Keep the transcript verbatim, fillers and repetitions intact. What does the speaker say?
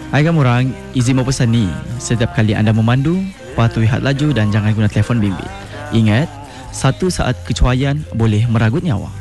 Hai kamu orang, izin berpesan ni. Setiap kali anda memandu, patuhi had laju dan jangan guna telefon bimbit. Ingat, satu saat kecuaian boleh meragut nyawa.